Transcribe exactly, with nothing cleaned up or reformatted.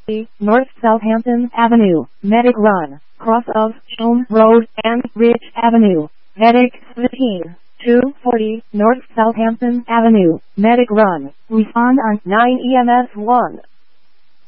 North Southampton Avenue, Medic Run, cross of Shome Road and Ridge Avenue. Medic fifteen, two forty, North Southampton Avenue, Medic Run. Respond on nine E M S one.